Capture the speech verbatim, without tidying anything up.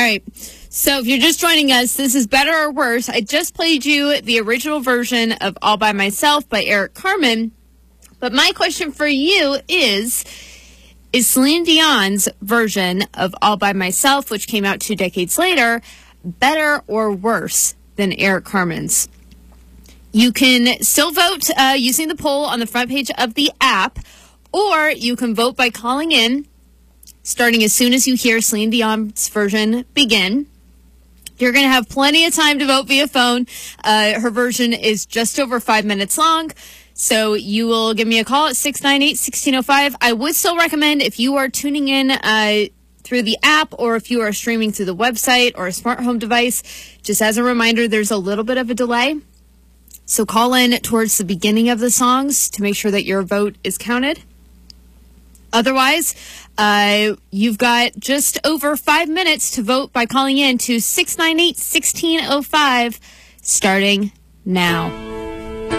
right. So if you're just joining us, this is Better or Worse. I just played you the original version of All By Myself by Eric Carmen. But my question for you is, is Celine Dion's version of All By Myself, which came out two decades later, better or worse than Eric Carmen's? You can still vote uh, using the poll on the front page of the app, or you can vote by calling in, starting as soon as you hear Celine Dion's version begin. You're going to have plenty of time to vote via phone. Uh, her version is just over five minutes long. So you will give me a call at six nine eight, one six zero five. I would still recommend, if you are tuning in uh, through the app, or if you are streaming through the website or a smart home device, just as a reminder, there's a little bit of a delay. So call in towards the beginning of the songs to make sure that your vote is counted. Otherwise, uh, you've got just over five minutes to vote by calling in to six nine eight, one six zero five, starting now.